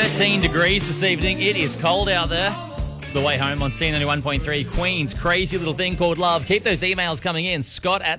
13 degrees this evening. It is cold out there. It's the way home on C91.3, Queen's crazy little thing called love. Keep those emails coming in. Scott at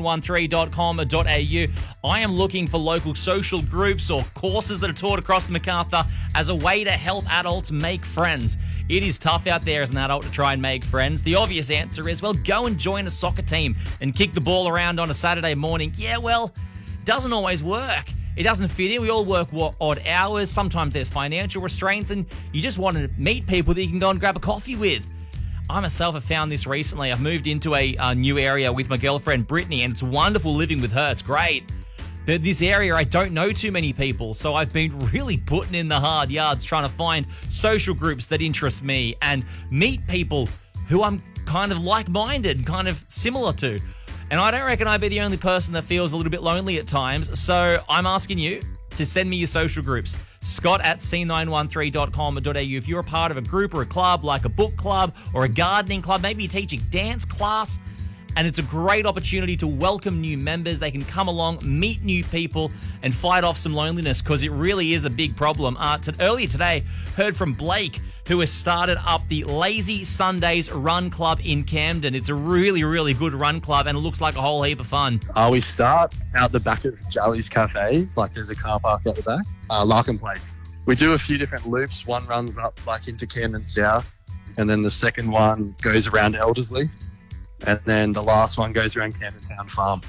c913.com.au. I am looking for local social groups or courses that are taught across the Macarthur as a way to help adults make friends. It is tough out there as an adult to try and make friends. The obvious answer is, well, go and join a soccer team and kick the ball around on a Saturday morning. Yeah, well, it doesn't always work. It doesn't fit in. We all work odd hours. Sometimes there's financial restraints, and you just want to meet people that you can go and grab a coffee with. I myself have found this recently. I've moved into a new area with my girlfriend, Brittany, and it's wonderful living with her. It's great. But this area, I don't know too many people, so I've been really putting in the hard yards trying to find social groups that interest me and meet people who I'm kind of like-minded, kind of similar to. And I don't reckon I'd be the only person that feels a little bit lonely at times, so I'm asking you to send me your social groups. Scott at c913.com.au. If you're a part of a group or a club, like a book club or a gardening club, maybe you're teaching dance class, and it's a great opportunity to welcome new members. They can come along, meet new people, and fight off some loneliness, because it really is a big problem. Earlier today, heard from Blake, who has started up the Lazy Sundays Run Club in Camden. It's a really, really good run club, and it looks like a whole heap of fun. We start out the back of Jally's Cafe, like there's a car park out the back, Larkin Place. We do a few different loops. One runs up like into Camden South, and then the second one goes around Eldersley, and then the last one goes around Camden Town Farm.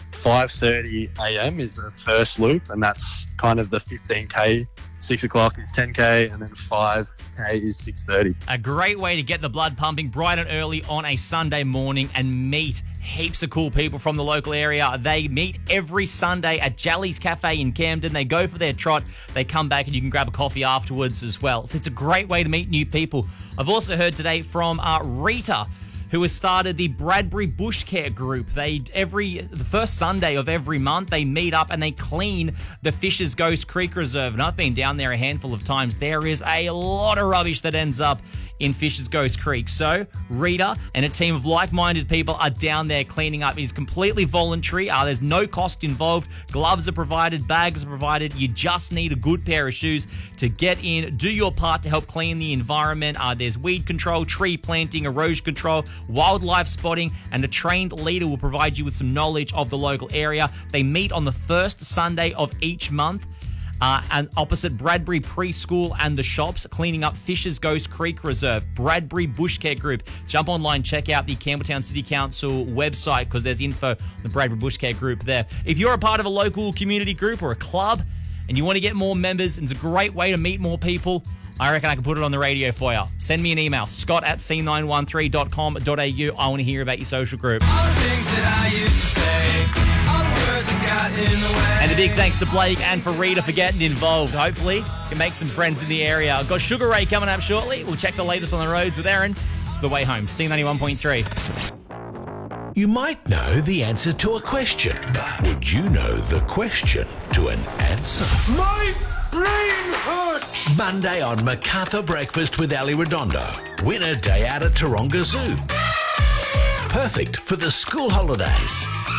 5:30am is the first loop, and that's kind of the 15k. 6 o'clock is 10k, and then 5k is 6:30. A great way to get the blood pumping bright and early on a Sunday morning and meet heaps of cool people from the local area. They meet every Sunday at Jally's Cafe in Camden. They go for their trot. They come back and you can grab a coffee afterwards as well. So it's a great way to meet new people. I've also heard today from Rita, who has started the Bradbury Bush Care Group. The first Sunday of every month, they meet up and they clean the Fisher's Ghost Creek Reserve. And I've been down there a handful of times. There is a lot of rubbish that ends up in Fisher's Ghost Creek. So Rita and a team of like-minded people are down there cleaning up. It is completely voluntary. There's no cost involved. Gloves are provided, bags are provided. You just need a good pair of shoes to get in, do your part to help clean the environment. There's weed control, tree planting, erosion control, wildlife spotting, and a trained leader will provide you with some knowledge of the local area. They meet on the first Sunday of each month. And opposite Bradbury Preschool and the shops, cleaning up Fisher's Ghost Creek Reserve. Bradbury Bush Care Group. Jump online, check out the Campbelltown City Council website, because there's info on the Bradbury Bush Care Group there. If you're a part of a local community group or a club and you want to get more members, and it's a great way to meet more people, I reckon I can put it on the radio for you. Send me an email, scott at c913.com.au. I want to hear about your social group. All the things that I used to say, all the words that got in the way. And a big thanks to Blake and for Rita for getting involved. Hopefully, you can make some friends in the area. I've got Sugar Ray coming up shortly. We'll check the latest on the roads with Aaron. It's the way home, C91.3. You might know the answer to a question, but would you know the question to an answer? My brain hurts! Monday on Macarthur Breakfast with Ali Redondo. Win a day out at Taronga Zoo. Perfect for the school holidays.